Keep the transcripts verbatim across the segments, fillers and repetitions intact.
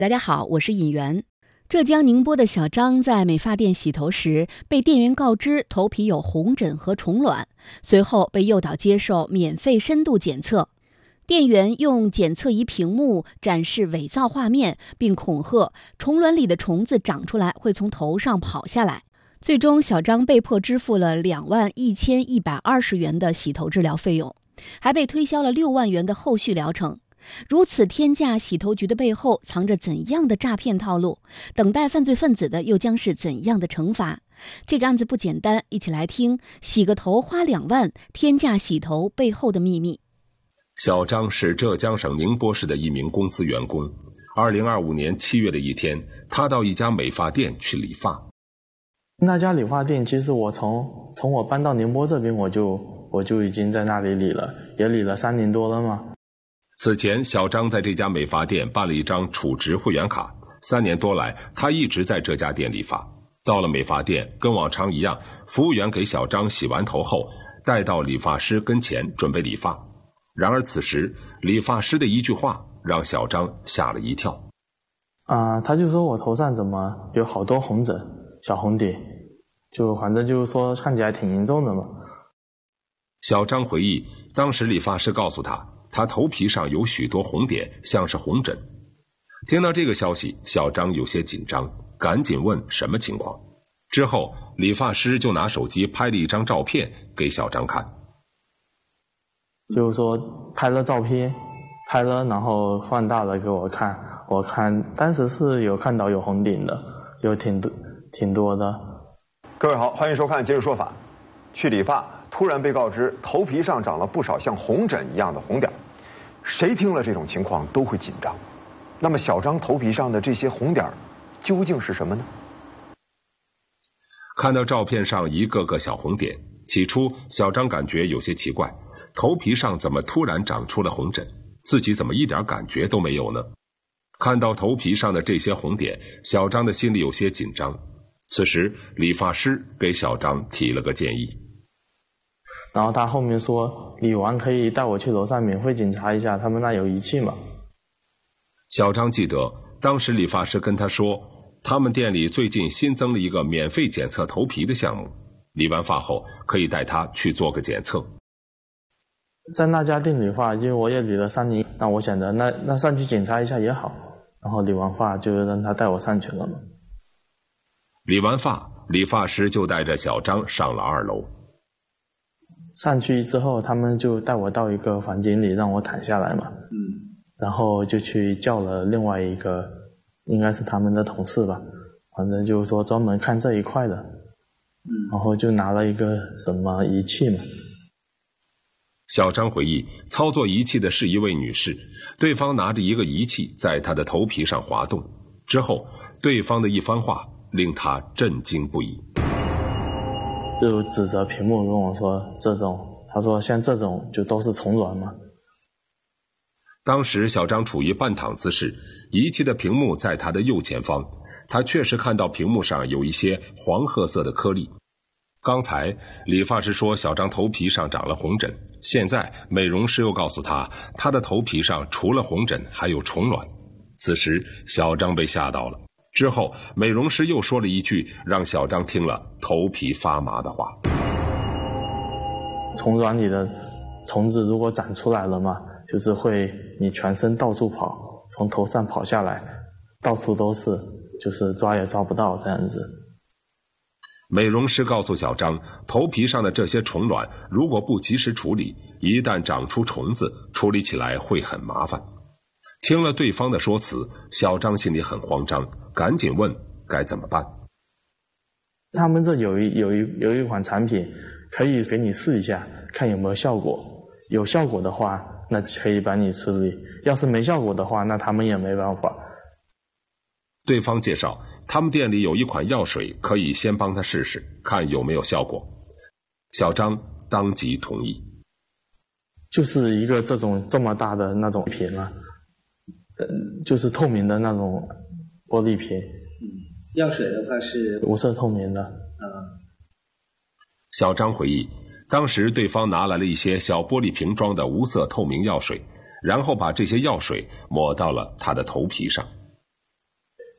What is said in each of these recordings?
大家好，我是尹媛。浙江宁波的小张在美发店洗头时，被店员告知头皮有红疹和虫卵，随后被诱导接受免费深度检测。店员用检测仪屏幕展示伪造画面，并恐吓虫卵里的虫子长出来会从头上跑下来。最终，小张被迫支付了两万一千一百二十元的洗头治疗费用，还被推销了六万元的后续疗程。如此天价洗头局的背后藏着怎样的诈骗套路？等待犯罪分子的又将是怎样的惩罚？这个案子不简单，一起来听洗个头花两万，天价洗头背后的秘密。 小张是浙江省宁波市的一名公司员工。二零二五年七月的一天，他到一家美发店去理发。 那家理发店其实我从从我搬到宁波这边，我就我就已经在那里理了，也理了三年多了嘛。 此前，小张在这家美发店办了一张储值会员卡，三年多来，他一直在这家店理发。到了美发店，跟往常一样，服务员给小张洗完头后，带到理发师跟前准备理发。然而此时，理发师的一句话让小张吓了一跳。 啊、呃，他就说我头上怎么有好多红疹、小红点，就反正就是说看起来挺严重的嘛。 小张回忆，当时理发师告诉他，他头皮上有许多红点，像是红疹。听到这个消息，小张有些紧张，赶紧问什么情况。之后，理发师就拿手机拍了一张照片给小张看。 就是说拍了照片，拍了然后放大了给我看，我看当时是有看到有红点的，有挺多挺多的。 各位好，欢迎收看《今日说法》。去理发，突然被告知头皮上长了不少像红疹一样的红点，谁听了这种情况都会紧张。那么小张头皮上的这些红点究竟是什么呢？ 看到照片上一个个小红点，起初小张感觉有些奇怪，头皮上怎么突然长出了红疹，自己怎么一点感觉都没有呢？看到头皮上的这些红点，小张的心里有些紧张。此时理发师给小张提了个建议， 然后他后面说理完可以带我去楼上免费检查一下，他们那有仪器嘛。 小张记得当时理发师跟他说，他们店里最近新增了一个免费检测头皮的项目，理完发后可以带他去做个检测。 在那家店理发，因为我也理了三年，那我想着那那上去检查一下也好，然后理完发就让他带我上去了嘛。 理完发，理发师就带着小张上了二楼。 上去之后，他们就带我到一个房间里让我躺下来嘛，嗯，然后就去叫了另外一个，应该是他们的同事吧，反正就是说专门看这一块的，嗯，然后就拿了一个什么仪器嘛。 小张回忆，操作仪器的是一位女士，对方拿着一个仪器在她的头皮上滑动，之后对方的一番话令他震惊不已， 就指着屏幕跟我说，这种他说像这种就都是虫卵嘛。 当时小张处于半躺姿势，仪器的屏幕在他的右前方，他确实看到屏幕上有一些黄褐色的颗粒。刚才理发师说小张头皮上长了红疹，现在美容师又告诉他，他的头皮上除了红疹还有虫卵。此时小张被吓到了，之后美容师又说了一句让小张听了头皮发麻的话， 虫卵里的虫子如果长出来了嘛，就是会你全身到处跑，从头上跑下来，到处都是，就是抓也抓不到这样子。 美容师告诉小张，头皮上的这些虫卵如果不及时处理，一旦长出虫子，处理起来会很麻烦。听了对方的说辞，小张心里很慌张，赶紧问该怎么办。 他们这有一有一有一款产品可以给你试一下，看有没有效果，有效果的话那可以帮你处理，要是没效果的话那他们也没办法。 对方介绍他们店里有一款药水，可以先帮他试试看有没有效果。小张当即同意。 就是一个这种这么大的那种瓶啊，就是透明的那种玻璃瓶。 嗯，药水的话是无色透明的。 嗯。 小张回忆，当时对方拿来了一些小玻璃瓶装的无色透明药水，然后把这些药水抹到了他的头皮上。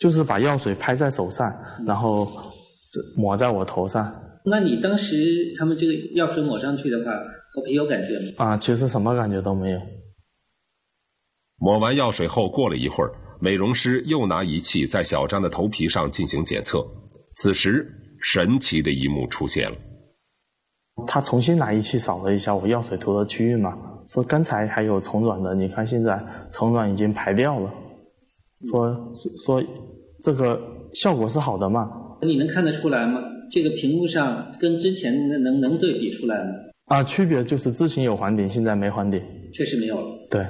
就是把药水拍在手上，然后抹在我头上。 那你当时他们这个药水抹上去的话，头皮有感觉吗？ 啊，其实什么感觉都没有。 抹完药水后，过了一会儿，美容师又拿仪器在小张的头皮上进行检测。此时，神奇的一幕出现了。 他重新拿仪器扫了一下我药水涂的区域嘛，说刚才还有虫卵的，你看现在虫卵已经排掉了，说说这个效果是好的嘛。 你能看得出来吗？这个屏幕上跟之前能能对比出来吗？ 啊，区别就是之前有黄点，现在没黄点。 确实没有了。 对。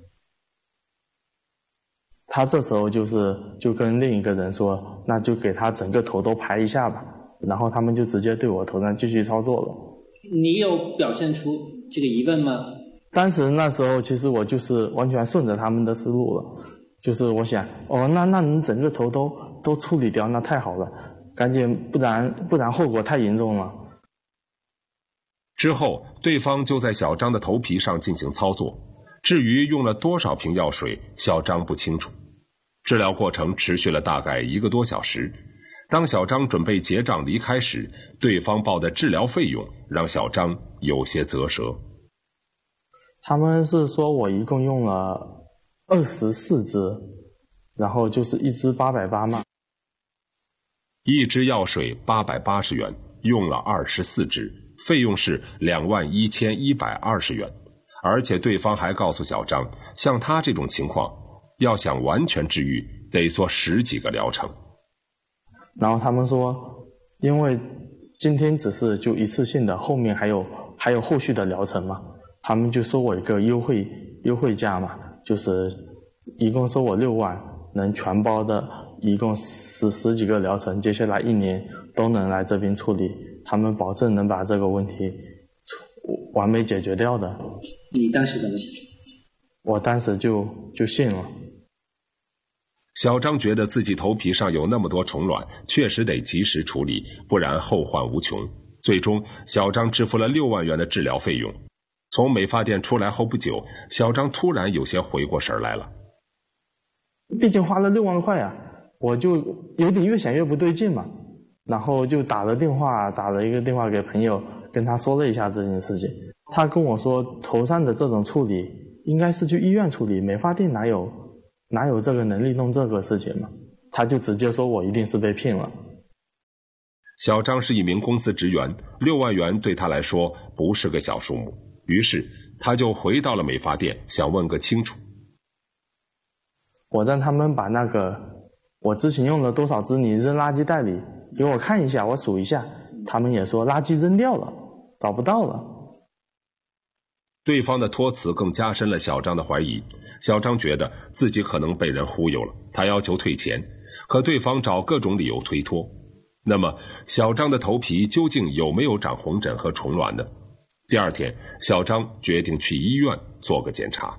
他这时候就是就跟另一个人说，那就给他整个头都排一下吧，然后他们就直接对我头上继续操作了。 你有表现出这个疑问吗？ 当时那时候其实我就是完全顺着他们的思路了，就是我想，哦，那那你整个头都都处理掉，那太好了，赶紧，不然不然后果太严重了。 之后，对方就在小张的头皮上进行操作，至于用了多少瓶药水，小张不清楚。治疗过程持续了大概一个多小时。当小张准备结账离开时，对方报的治疗费用让小张有些啧舌。 他们是说我一共用了二十四支，然后就是一支八百八嘛。 一支药水八百八十元，用了二十四支，费用是两万一千一百二十元。而且对方还告诉小张，像他这种情况，要想完全治愈，得做十几个疗程。 然后他们说，因为今天只是就一次性的，后面还有还有后续的疗程嘛，他们就收我一个优惠优惠价嘛，就是一共收我六万，能全包的，一共十十几个疗程，接下来一年都能来这边处理，他们保证能把这个问题完美解决掉的。 你当时怎么想？ 我当时就就信了。 小张觉得自己头皮上有那么多虫卵，确实得及时处理，不然后患无穷。最终，小张支付了六万元的治疗费用。从美发店出来后不久，小张突然有些回过神来了。 毕竟花了六万块啊，我就有点越想越不对劲嘛。然后就打了电话，打了一个电话给朋友，跟他说了一下这件事情。他跟我说，头上的这种处理应该是去医院处理，美发店哪有哪有这个能力弄这个事情嘛？他就直接说我一定是被骗了。 小张是一名公司职员，六万元对他来说不是个小数目，于是他就回到了美发店，想问个清楚。 我让他们把那个我之前用了多少支你扔垃圾袋里给我看一下，我数一下。他们也说垃圾扔掉了，找不到了。 对方的托词更加深了小张的怀疑，小张觉得自己可能被人忽悠了，他要求退钱，可对方找各种理由推脱。那么小张的头皮究竟有没有长红疹和虫卵呢？第二天，小张决定去医院做个检查。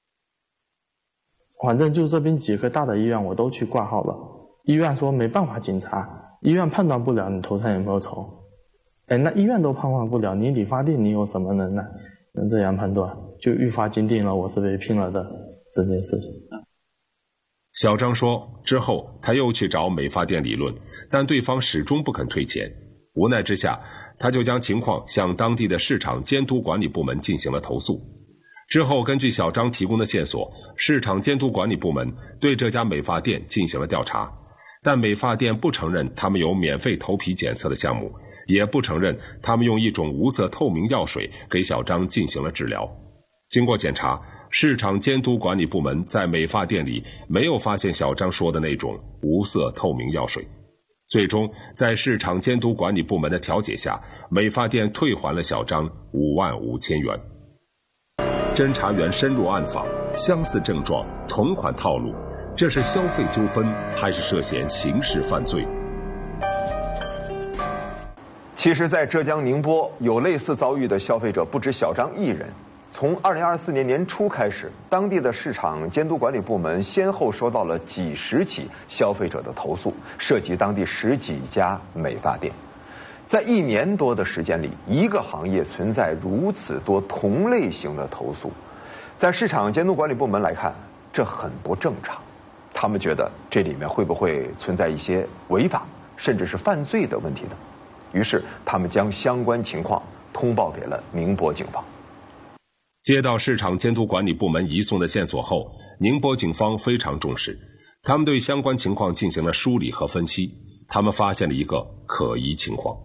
反正就这边几个大的医院我都去挂号了，医院说没办法检查，医院判断不了你头上有没有虫。哎，那医院都判断不了，你理发店你有什么能耐能这样判断？就愈发坚定了我是被骗了的这件事情。 小张说，之后他又去找美发店理论，但对方始终不肯退钱。无奈之下，他就将情况向当地的市场监督管理部门进行了投诉。之后根据小张提供的线索，市场监督管理部门对这家美发店进行了调查，但美发店不承认他们有免费头皮检测的项目，也不承认他们用一种无色透明药水给小张进行了治疗。经过检查，市场监督管理部门在美发店里没有发现小张说的那种无色透明药水。最终在市场监督管理部门的调解下，美发店退还了小张五万五千元。侦查员深入暗访，相似症状，同款套路，这是消费纠纷还是涉嫌刑事犯罪？ 其实在浙江宁波有类似遭遇的消费者不止小张一人。从二零二四年年初开始，当地的市场监督管理部门先后收到了几十起消费者的投诉，涉及当地十几家美发店。在一年多的时间里，一个行业存在如此多同类型的投诉，在市场监督管理部门来看，这很不正常。他他们觉得这里面会不会存在一些违法甚至是犯罪的问题呢？于是他们将相关情况通报给了宁波警方。 接到市场监督管理部门移送的线索后，宁波警方非常重视，他们对相关情况进行了梳理和分析。他们发现了一个可疑情况。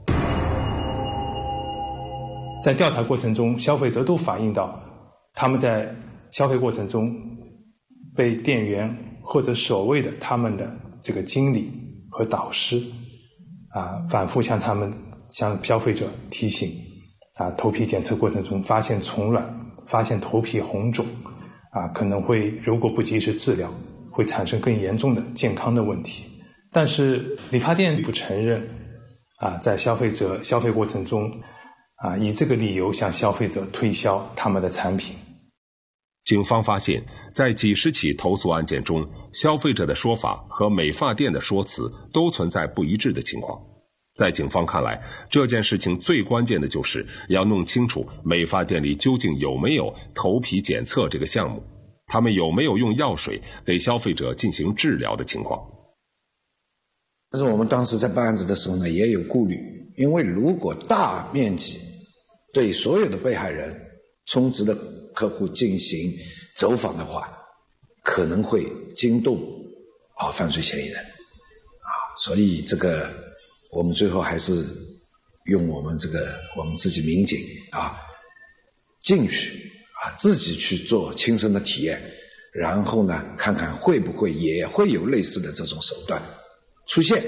在调查过程中，消费者都反映到他们在消费过程中被店员或者所谓的他们的这个经理和导师啊，反复向他们向消费者提醒啊，头皮检测过程中发现虫卵，发现头皮红肿啊，可能会如果不及时治疗，会产生更严重的健康的问题。但是理发店不承认啊，在消费者消费过程中啊，以这个理由向消费者推销他们的产品。 警方发现，在几十起投诉案件中，消费者的说法和美发店的说辞都存在不一致的情况。在警方看来，这件事情最关键的就是要弄清楚美发店里究竟有没有头皮检测这个项目，他们有没有用药水给消费者进行治疗的情况。 但是我们当时在办案子的时候呢，也有顾虑，因为如果大面积对所有的被害人、充值的客户进行走访的话，可能会惊动啊犯罪嫌疑人啊，所以这个我们最后还是用我们这个我们自己民警啊进去啊自己去做亲身的体验，然后呢看看会不会也会有类似的这种手段出现。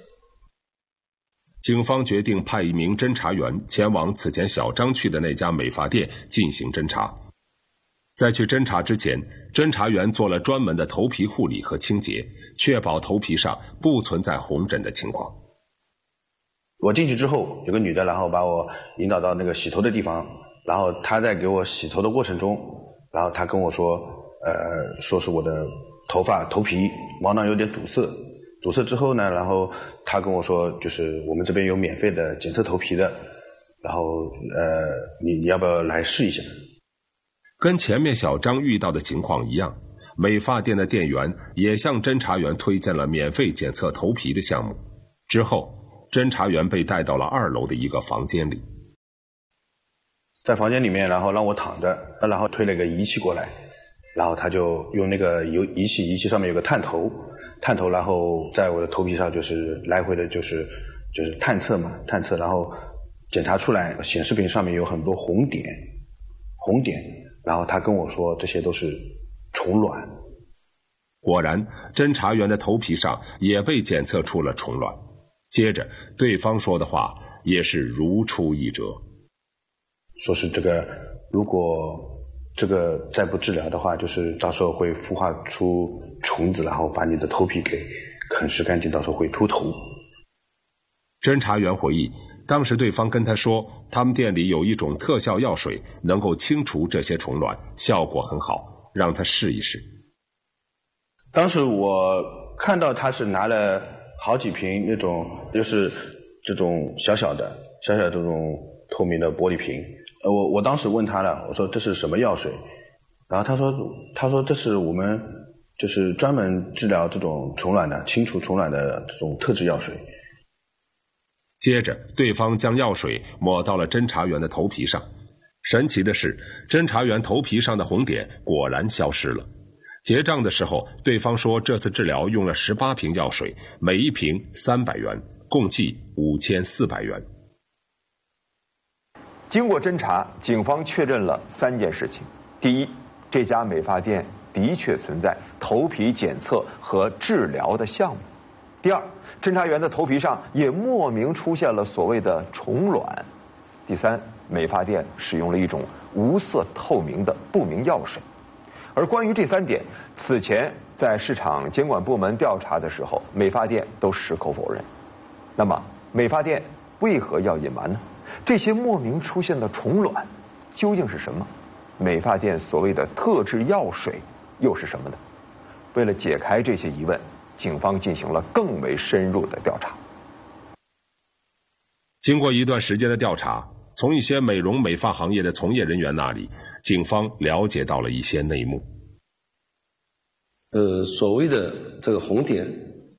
警方决定派一名侦查员前往此前小张去的那家美发店进行侦查。在去侦查之前，侦查员做了专门的头皮护理和清洁，确保头皮上不存在红疹的情况。 我进去之后，有个女的，然后把我引导到那个洗头的地方，然后她在给我洗头的过程中，然后她跟我说，呃，说是我的头发头皮毛囊有点堵塞。堵塞之后呢，然后他跟我说，就是我们这边有免费的检测头皮的，然后呃，你你要不要来试一下？ 跟前面小张遇到的情况一样，美发店的店员也向侦查员推荐了免费检测头皮的项目。之后，侦查员被带到了二楼的一个房间里， 在房间里面，然后让我躺着，然后推了个仪器过来，然后他就用那个有仪器，仪器上面有个探头。探头，然后在我的头皮上就是来回的，就是就是探测嘛，探测，然后检查出来显示屏上面有很多红点，红点，然后他跟我说这些都是虫卵。 果然，侦查员的头皮上也被检测出了虫卵。接着，对方说的话也是如出一辙， 说是这个如果这个再不治疗的话，就是到时候会孵化出虫子，然后把你的头皮给啃食干净，到时候会秃头。 侦查员回忆，当时对方跟他说，他们店里有一种特效药水，能够清除这些虫卵，效果很好，让他试一试。 当时我看到他是拿了好几瓶那种，就是这种小小的、小小的这种透明的玻璃瓶。呃，我我当时问他了，我说这是什么药水？然后他说，他说这是我们就是专门治疗这种虫卵的、清除虫卵的这种特制药水。 接着，对方将药水抹到了侦查员的头皮上。神奇的是，侦查员头皮上的红点果然消失了。结账的时候，对方说这次治疗用了十八瓶药水，每一瓶三百元，共计五千四百元。 经过侦查，警方确认了三件事情：第一，这家美发店的确存在头皮检测和治疗的项目；第二，侦查员的头皮上也莫名出现了所谓的虫卵；第三，美发店使用了一种无色透明的不明药水。而关于这三点，此前在市场监管部门调查的时候，美发店都矢口否认。那么，美发店为何要隐瞒呢？这些莫名出现的虫卵究竟是什么？美发店所谓的特制药水又是什么呢？为了解开这些疑问，警方进行了更为深入的调查。 经过一段时间的调查，从一些美容美发行业的从业人员那里，警方了解到了一些内幕。 呃，所谓的这个红点